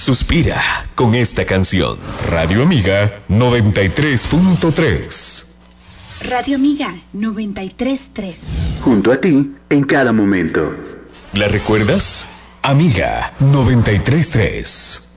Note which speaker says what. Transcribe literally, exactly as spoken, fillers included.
Speaker 1: suspira con esta canción. Radio Amiga noventa y tres punto tres.
Speaker 2: Radio Amiga noventa y tres punto tres.
Speaker 3: Junto a ti en cada momento.
Speaker 1: ¿La recuerdas? Amiga noventa y tres punto tres.